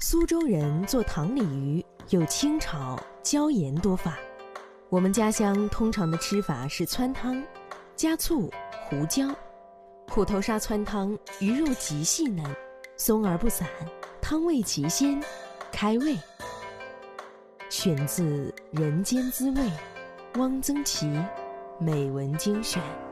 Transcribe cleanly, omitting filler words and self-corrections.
苏州人做糖鲤鱼有清炒、椒盐多法。我们家乡通常的吃法是汆汤，加醋、胡椒。虎头沙汆汤，鱼肉极细嫩，松而不散，汤味极鲜，开胃。选自《人间滋味》，汪曾祺美文精选。